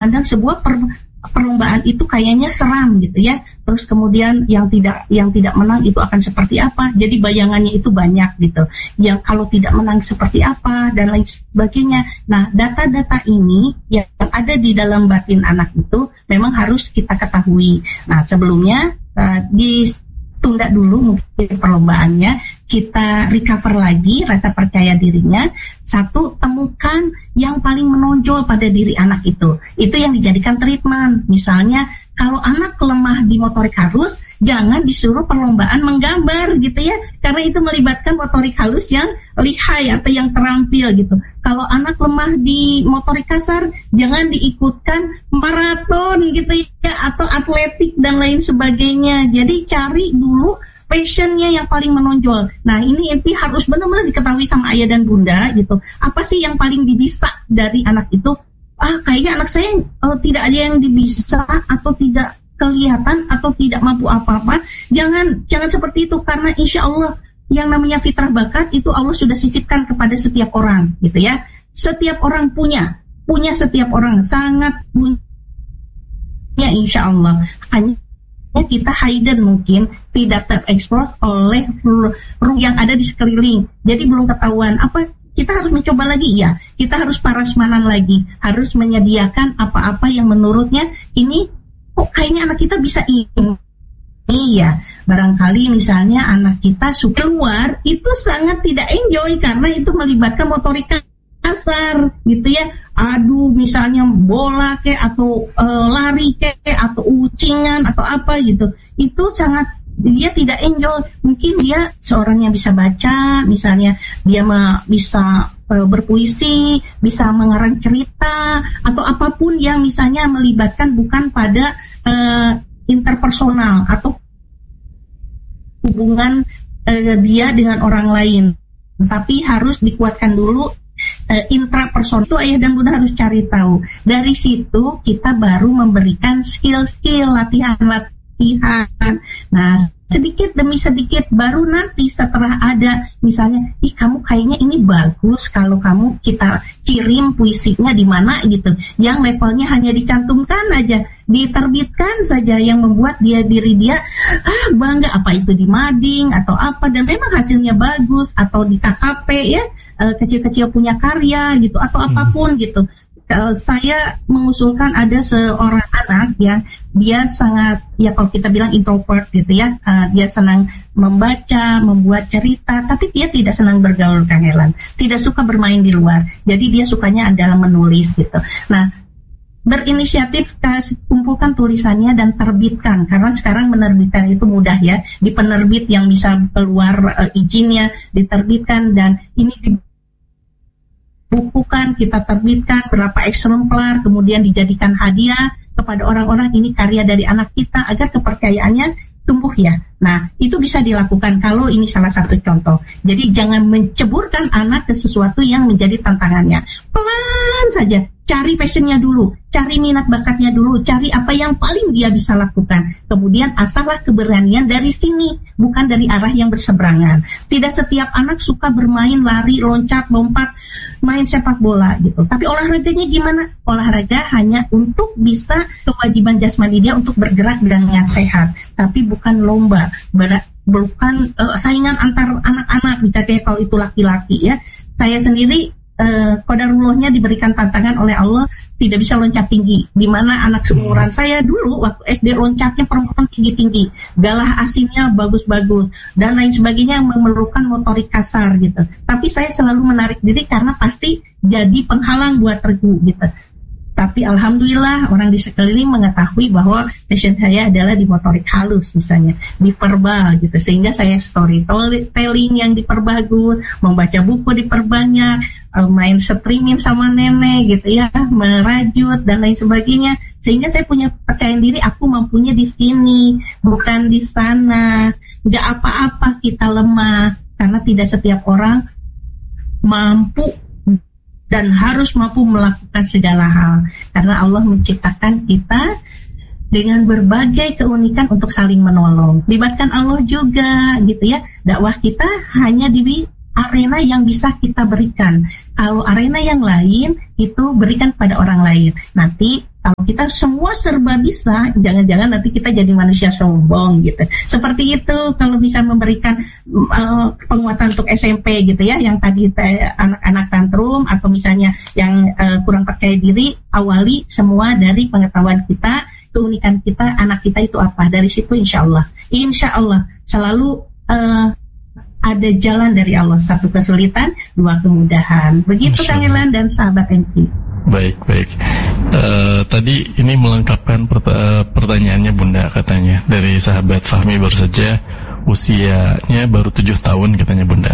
kadang-kadang sebuah perlombaan itu kayaknya seram gitu ya. Terus kemudian yang tidak menang itu akan seperti apa. Jadi bayangannya itu banyak gitu. Yang kalau tidak menang seperti apa dan lain sebagainya. Nah, data-data ini yang ada di dalam batin anak itu memang harus kita ketahui. Nah, sebelumnya ditunda dulu mungkin perlombaannya, kita recover lagi rasa percaya dirinya. Satu, temukan yang paling menonjol pada diri anak itu yang dijadikan treatment. Misalnya kalau anak lemah di motorik halus, jangan disuruh perlombaan menggambar gitu ya, karena itu melibatkan motorik halus yang lihai atau yang terampil gitu. Kalau anak lemah di motorik kasar, jangan diikutkan maraton gitu ya, atau atletik dan lain sebagainya. Jadi cari dulu passionnya yang paling menonjol. Nah, ini harus benar-benar diketahui sama ayah dan bunda gitu. Apa sih yang paling dibisa dari anak itu? Kayaknya anak saya tidak ada yang dibisa atau tidak kelihatan atau tidak mampu apa-apa. Jangan seperti itu, karena insya Allah yang namanya fitrah bakat itu Allah sudah sisipkan kepada setiap orang gitu ya. Setiap orang punya setiap orang sangat punya insya Allah. Hanya kita hidden mungkin tidak terekspos oleh ruh yang ada di sekeliling. Jadi belum ketahuan apa. Kita harus mencoba lagi ya. Kita harus parasmanan lagi. Harus menyediakan apa-apa yang menurutnya ini kok kayaknya anak kita bisa ini. Iya, barangkali misalnya anak kita suka keluar itu sangat tidak enjoy karena itu melibatkan motorik kasar gitu ya. Aduh, misalnya bola atau lari atau ucingan atau apa gitu. Itu sangat dia tidak enjoy. Mungkin dia seorang yang bisa baca, misalnya dia bisa berpuisi, bisa mengarang cerita atau apapun yang misalnya melibatkan bukan pada interpersonal atau hubungan dia dengan orang lain, tapi harus dikuatkan dulu intrapersonal. Itu ayah dan bunda harus cari tahu. Dari situ kita baru memberikan skill-skill, latihan. Nah, sedikit demi sedikit baru nanti setelah ada misalnya, kamu kayaknya ini bagus kalau kamu kita kirim puisinya di mana gitu, yang levelnya hanya dicantumkan aja, diterbitkan saja, yang membuat diri dia bangga, apa itu di mading atau apa, dan memang hasilnya bagus, atau di KKP ya, kecil-kecil punya karya gitu atau apapun gitu. Saya mengusulkan ada seorang anak ya, dia sangat ya kalau kita bilang introvert gitu ya, dia senang membaca, membuat cerita, tapi dia tidak senang bergaul, Kang Elan, tidak suka bermain di luar, jadi dia sukanya adalah menulis gitu. Nah, berinisiatif kumpulkan tulisannya dan terbitkan, karena sekarang menerbitkan itu mudah ya, di penerbit yang bisa keluar izinnya diterbitkan, dan ini bukukan, kita terbitkan berapa eksemplar, kemudian dijadikan hadiah kepada orang-orang, ini karya dari anak kita, agar kepercayaannya tumbuh ya. Nah, itu bisa dilakukan kalau ini salah satu contoh. Jadi jangan menceburkan anak ke sesuatu yang menjadi tantangannya. Pelan saja, cari passionnya dulu, cari minat bakatnya dulu, cari apa yang paling dia bisa lakukan. Kemudian asahlah keberanian dari sini, bukan dari arah yang berseberangan. Tidak setiap anak suka bermain, lari, loncat, lompat, main sepak bola gitu. Tapi olahraganya gimana? Olahraga hanya untuk bisa kewajiban jasmani dia untuk bergerak dengan sehat, tapi bukan lomba, bukan saingan antar anak-anak, misalnya kalau itu laki-laki ya. Saya sendiri qadarullahnya diberikan tantangan oleh Allah, tidak bisa loncat tinggi, di mana anak seumuran saya dulu waktu SD loncatnya perempuan tinggi-tinggi, galah asinnya bagus-bagus dan lain sebagainya, yang memerlukan motorik kasar gitu. Tapi saya selalu menarik diri karena pasti jadi penghalang buat Regu gitu. Tapi alhamdulillah orang di sekeliling mengetahui bahwa passion saya adalah di motorik halus, misalnya di verbal gitu, sehingga saya storytelling yang diperbagus, membaca buku diperbanyak, main streaming sama nenek gitu ya, merajut dan lain sebagainya, sehingga saya punya percaya diri, aku mampunya di sini bukan di sana. Nggak apa-apa kita lemah, karena tidak setiap orang mampu dan harus mampu melakukan segala hal, karena Allah menciptakan kita dengan berbagai keunikan untuk saling menolong. Libatkan Allah juga gitu ya. Dakwah kita hanya di arena yang bisa kita berikan. Kalau arena yang lain itu berikan pada orang lain. Nanti Kalau kita semua serba bisa, jangan-jangan nanti kita jadi manusia sombong gitu. Seperti itu kalau bisa memberikan penguatan untuk SMP gitu ya, yang tadi anak-anak tantrum atau misalnya yang kurang percaya diri, awali semua dari pengetahuan kita, keunikan kita, anak kita itu apa. Dari situ insya Allah selalu ada jalan dari Allah. Satu kesulitan, dua kemudahan. Begitu Kang Ilan dan sahabat MP. Baik. Tadi ini melengkapkan pertanyaannya Bunda, katanya dari sahabat Fahmi, baru saja usianya baru 7 tahun katanya Bunda.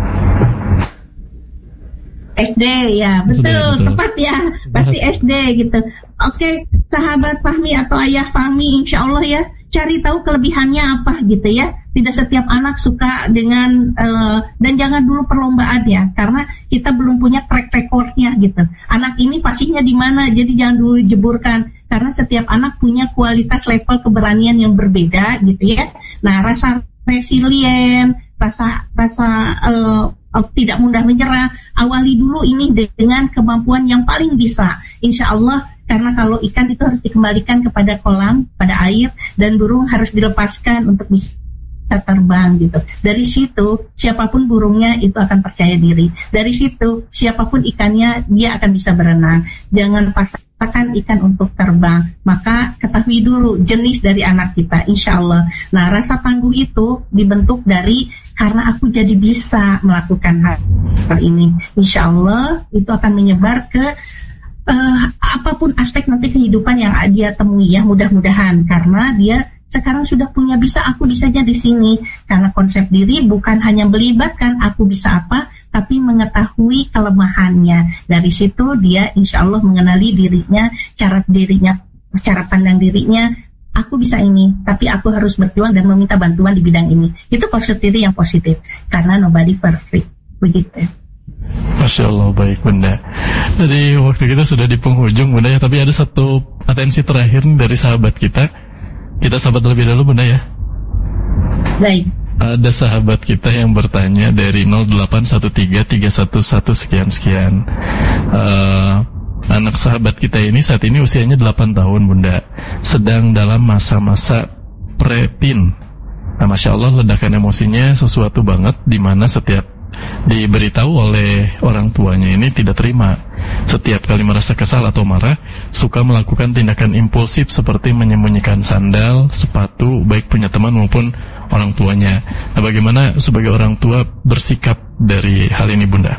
SD ya, betul. Tepat ya, pasti SD gitu. Oke, sahabat Fahmi atau ayah Fahmi, insya Allah ya, cari tahu kelebihannya apa gitu ya. Tidak setiap anak suka dengan dan jangan dulu perlombaan ya, karena kita belum punya track recordnya gitu. Anak ini fasihnya di mana, jadi jangan dulu jeburkan, karena setiap anak punya kualitas level keberanian yang berbeda gitu ya. Nah, rasa resilient, rasa tidak mudah menyerah, awali dulu ini dengan kemampuan yang paling bisa, insya Allah. Karena kalau ikan itu harus dikembalikan kepada kolam, pada air, dan burung harus dilepaskan untuk bisa terbang gitu. Dari situ siapapun burungnya itu akan percaya diri. Dari situ siapapun ikannya dia akan bisa berenang. Jangan paksakan ikan untuk terbang. Maka ketahui dulu jenis dari anak kita, insya Allah. Nah, rasa tangguh itu dibentuk dari karena aku jadi bisa melakukan hal ini. Insya Allah itu akan menyebar ke apapun aspek nanti kehidupan yang dia temui ya, mudah-mudahan, karena dia sekarang sudah punya bisa, aku bisanya di sini. Karena konsep diri bukan hanya melibatkan aku bisa apa, tapi mengetahui kelemahannya. Dari situ dia insya Allah mengenali dirinya, cara pandang dirinya. Aku bisa ini, tapi aku harus berjuang dan meminta bantuan di bidang ini. Itu konsep diri yang positif, karena nobody perfect. Begitu. Masya Allah, baik Bunda. Jadi waktu kita sudah di penghujung Bunda ya, tapi ada satu atensi terakhir dari sahabat kita. Kita sahabat terlebih dahulu Bunda ya. Baik. Ada sahabat kita yang bertanya dari 0813311 sekian. Anak sahabat kita ini saat ini usianya 8 tahun Bunda, sedang dalam masa-masa preteen. Nah, Masya Allah ledakan emosinya sesuatu banget, dimana setiap diberitahu oleh orang tuanya ini tidak terima. Setiap kali merasa kesal atau marah, suka melakukan tindakan impulsif seperti menyembunyikan sandal, sepatu, baik punya teman maupun orang tuanya. Nah, bagaimana sebagai orang tua bersikap dari hal ini Bunda?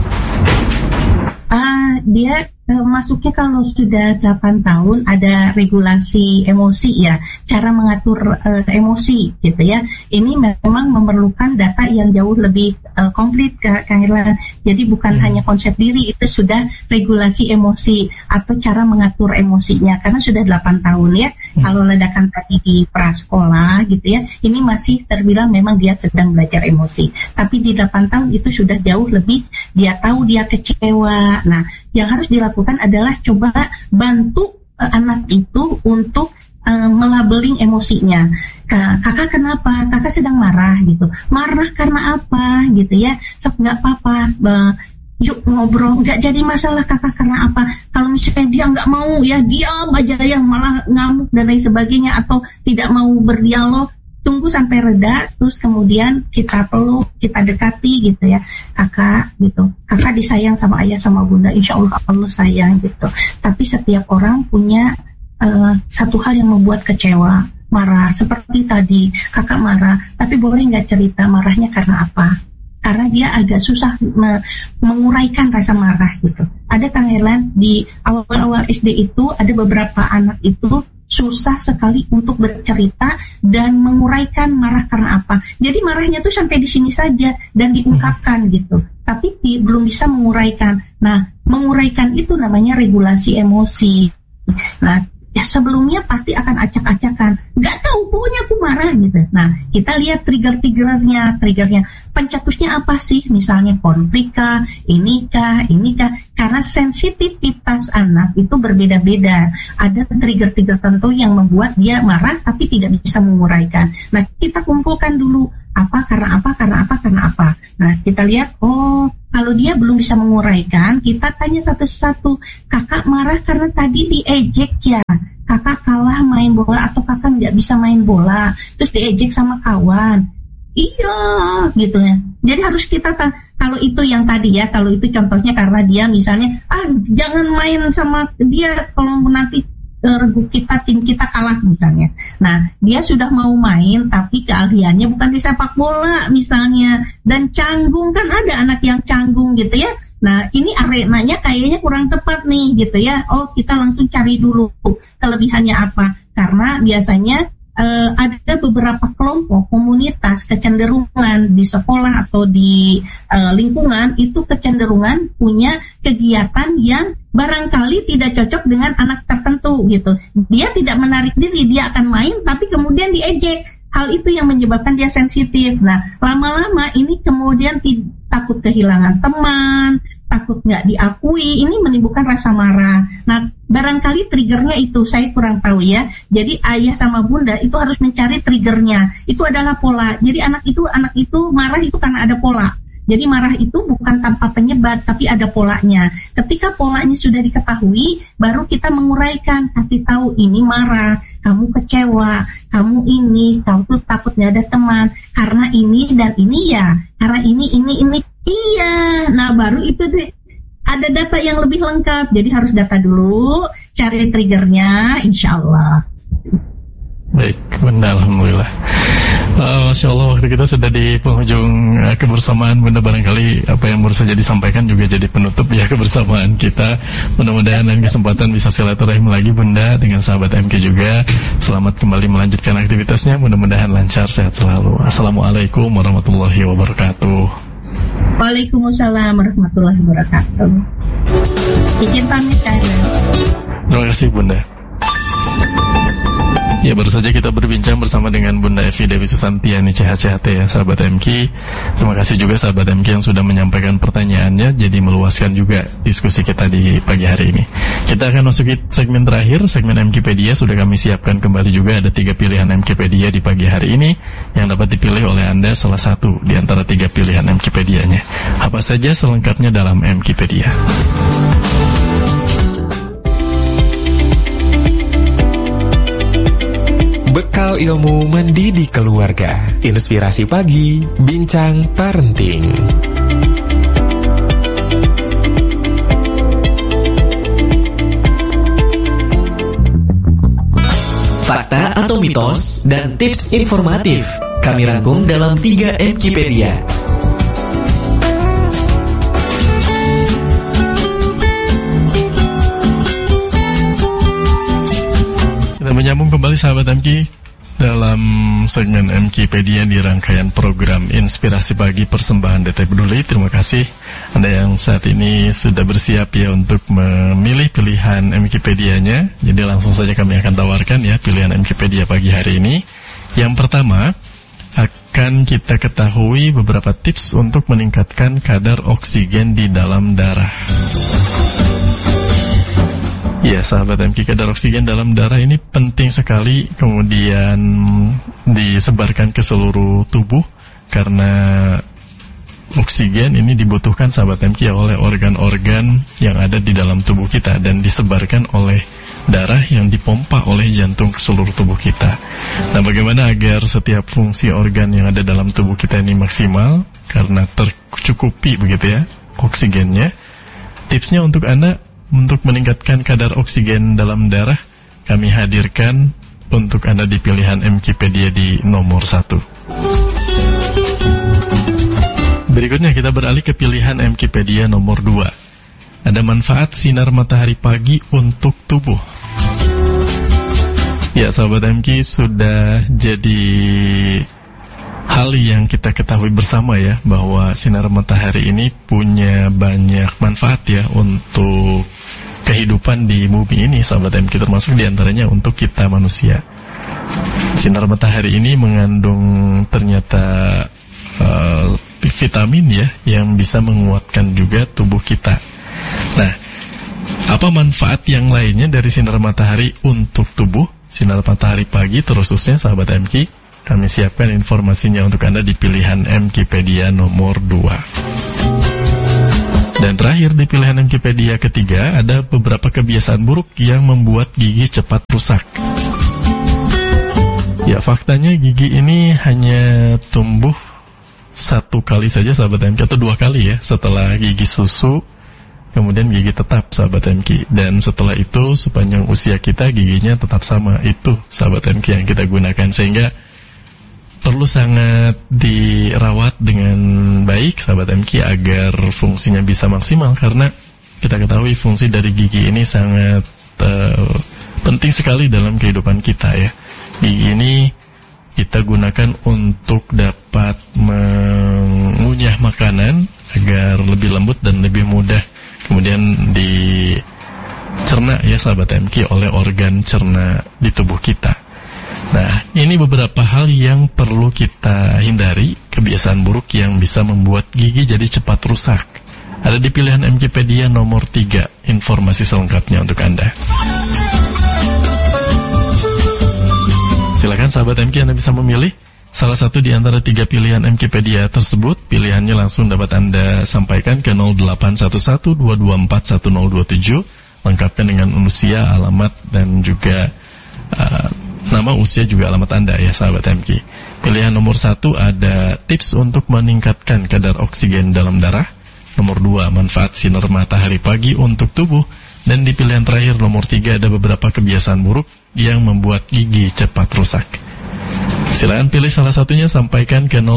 Dia masuknya kalau sudah 8 tahun ada regulasi emosi ya, cara mengatur emosi gitu ya. Ini memang memerlukan data yang jauh lebih komplit Kang Irlan. Jadi bukan hanya konsep diri, itu sudah regulasi emosi atau cara mengatur emosinya, karena sudah 8 tahun ya. Kalau ledakan tadi di prasekolah gitu ya, ini masih terbilang memang dia sedang belajar emosi. Tapi di 8 tahun itu sudah jauh lebih, dia tahu dia kecewa. Nah, yang harus dilakukan adalah coba bantu anak itu untuk melabeling emosinya. Kakak kenapa? Kakak sedang marah gitu. Marah karena apa gitu ya? Sok nggak apa-apa. Yuk ngobrol, nggak jadi masalah kakak karena apa. Kalau misalnya dia nggak mau ya diam aja ya, malah ngamuk dan lain sebagainya, atau tidak mau berdialog, tunggu sampai reda, terus kemudian kita peluk, kita dekati gitu ya, kakak gitu. Kakak disayang sama ayah sama bunda, insya Allah Allah sayang gitu. Tapi setiap orang punya satu hal yang membuat kecewa, marah. Seperti tadi kakak marah, tapi boleh nggak cerita marahnya karena apa? Karena dia agak susah menguraikan rasa marah gitu. Ada Kang Irlan, di awal-awal SD itu ada beberapa anak itu susah sekali untuk bercerita dan menguraikan marah karena apa. Jadi marahnya tuh sampai di sini saja dan diungkapkan gitu, tapi belum bisa menguraikan. Nah, menguraikan itu namanya regulasi emosi. Nah, ya sebelumnya pasti akan acak-acakan, nggak tahu pokoknya aku marah gitu. Nah, kita lihat triggernya, pencetusnya apa sih? Misalnya konflik kah, ini kah, karena sensitivitas anak itu berbeda-beda. Ada trigger tertentu yang membuat dia marah tapi tidak bisa menguraikan. Nah, kita kumpulkan dulu karena apa. Nah, kita lihat, oh Kalau dia belum bisa menguraikan, kita tanya satu-satu. Kakak marah karena tadi diejek ya? Kakak kalah main bola atau kakak nggak bisa main bola? Terus diejek sama kawan? Iya, gitu ya. Jadi harus kita kalau itu yang tadi ya, kalau itu contohnya karena dia misalnya, jangan main sama dia kalau nanti tim kita kalah misalnya. Nah, dia sudah mau main tapi keahliannya bukan di sepak bola misalnya, dan canggung, kan ada anak yang canggung gitu ya. Nah, ini arenanya kayaknya kurang tepat nih gitu ya. Oh, kita langsung cari dulu kelebihannya apa, karena biasanya ada beberapa kelompok komunitas kecenderungan di sekolah atau di lingkungan itu kecenderungan punya kegiatan yang barangkali tidak cocok dengan anak tertentu gitu. Dia tidak menarik diri, dia akan main tapi kemudian diejek. Hal itu yang menyebabkan dia sensitif. Nah, lama-lama ini kemudian takut kehilangan teman, takut nggak diakui, ini menimbulkan rasa marah. Nah, barangkali triggernya itu, saya kurang tahu ya. Jadi ayah sama bunda itu harus mencari triggernya. Itu adalah pola. Jadi anak itu marah itu karena ada pola. Jadi marah itu bukan tanpa penyebab, tapi ada polanya. Ketika polanya sudah diketahui, baru kita menguraikan, kasih tahu ini marah, kamu kecewa, kamu ini, kamu tuh takut gak ada teman, karena ini dan ini ya, karena ini. Iya, nah baru itu deh. Ada data yang lebih lengkap, jadi harus data dulu, cari triggernya, insya Allah. Baik, Bunda, alhamdulillah. Masya Allah, waktu kita sudah di penghujung kebersamaan, Bunda. Barangkali apa yang baru saja disampaikan juga jadi penutup ya kebersamaan kita. Mudah-mudahan dan kesempatan bisa silaturahim lagi, Bunda, dengan sahabat MK juga. Selamat kembali melanjutkan aktivitasnya, mudah-mudahan lancar, sehat selalu. Assalamualaikum warahmatullahi wabarakatuh. Waalaikumsalam warahmatullahi wabarakatuh. Izin pamit, Kak. Terima kasih, Bunda. Ya, baru saja kita berbincang bersama dengan Bunda Evi Dewi Susantiani CHCHT ya, sahabat MK. Terima kasih juga sahabat MK yang sudah menyampaikan pertanyaannya, jadi meluaskan juga diskusi kita di pagi hari ini. Kita akan masuki segmen terakhir, segmen MKpedia. Sudah kami siapkan kembali juga, ada 3 pilihan MKpedia di pagi hari ini yang dapat dipilih oleh Anda salah satu di antara 3 pilihan MKpedianya. Apa saja selengkapnya dalam MKpedia. Bekal ilmu mendidik keluarga. Inspirasi pagi, bincang parenting. Fakta atau mitos dan tips informatif kami rangkum dalam 3 MKpedia. Kita menyambung kembali sahabat MK dalam segmen MKpedia di rangkaian program Inspirasi Pagi persembahan DT Peduli. Terima kasih Anda yang saat ini sudah bersiap ya untuk memilih pilihan MKpedianya. Jadi langsung saja kami akan tawarkan ya pilihan MKpedia pagi hari ini. Yang pertama, akan kita ketahui beberapa tips untuk meningkatkan kadar oksigen di dalam darah. Ya, sahabat MK, kadar oksigen dalam darah ini penting sekali kemudian disebarkan ke seluruh tubuh, karena oksigen ini dibutuhkan sahabat MK oleh organ-organ yang ada di dalam tubuh kita dan disebarkan oleh darah yang dipompa oleh jantung ke seluruh tubuh kita. Nah, bagaimana agar setiap fungsi organ yang ada dalam tubuh kita ini maksimal karena tercukupi begitu ya oksigennya? Tipsnya untuk Anda untuk meningkatkan kadar oksigen dalam darah, kami hadirkan untuk Anda di pilihan MKpedia di nomor 1. Berikutnya kita beralih ke pilihan MKpedia nomor 2. Ada manfaat sinar matahari pagi untuk tubuh. Ya, sahabat MK, sudah jadi hal yang kita ketahui bersama ya, bahwa sinar matahari ini punya banyak manfaat ya untuk kehidupan di bumi ini, sahabat MK, termasuk diantaranya untuk kita manusia. Sinar matahari ini mengandung ternyata vitamin ya, yang bisa menguatkan juga tubuh kita. Nah, apa manfaat yang lainnya dari sinar matahari untuk tubuh? Sinar matahari pagi terkhususnya sahabat MK, kami siapkan informasinya untuk Anda di pilihan MKpedia nomor 2. Dan terakhir di pilihan Wikipedia ketiga, ada beberapa kebiasaan buruk yang membuat gigi cepat rusak. Ya, faktanya gigi ini hanya tumbuh satu kali saja sahabat MK, atau 2 kali ya, setelah gigi susu, kemudian gigi tetap sahabat MK. Dan setelah itu sepanjang usia kita giginya tetap sama. Itu sahabat MK yang kita gunakan, sehingga perlu sangat dirawat dengan baik sahabat MK agar fungsinya bisa maksimal, karena kita ketahui fungsi dari gigi ini sangat penting sekali dalam kehidupan kita ya. Gigi ini kita gunakan untuk dapat mengunyah makanan agar lebih lembut dan lebih mudah kemudian dicerna ya sahabat MK oleh organ cerna di tubuh kita. Nah, ini beberapa hal yang perlu kita hindari, kebiasaan buruk yang bisa membuat gigi jadi cepat rusak. Ada di pilihan Wikipedia nomor 3, informasi selengkapnya untuk Anda. Silakan sahabat MK, Anda bisa memilih salah satu di antara 3 pilihan Wikipedia tersebut. Pilihannya langsung dapat Anda sampaikan ke 0811-224-1027, lengkapnya dengan usia, alamat, dan juga nama, usia, juga alamat Anda ya sahabat MK. Pilihan nomor 1 ada tips untuk meningkatkan kadar oksigen dalam darah. Nomor 2, manfaat sinar matahari pagi untuk tubuh. Dan di pilihan terakhir nomor 3 ada beberapa kebiasaan buruk yang membuat gigi cepat rusak. Silakan pilih salah satunya, sampaikan ke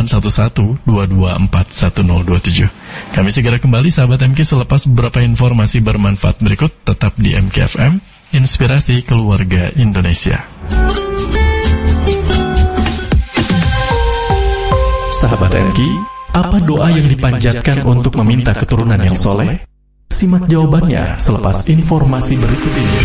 0811-224-1027. Kami segera kembali sahabat MK selepas beberapa informasi bermanfaat berikut. Tetap di MKFM, inspirasi keluarga Indonesia. Sahabat MK, apa doa yang dipanjatkan untuk meminta keturunan yang soleh? Simak jawabannya selepas informasi berikut ini.